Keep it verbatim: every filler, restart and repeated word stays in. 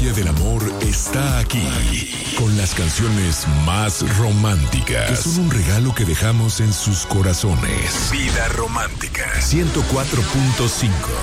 magia del amor está aquí, con las canciones más románticas, que son un regalo que dejamos en sus corazones. Vida Romántica ciento cuatro punto cinco.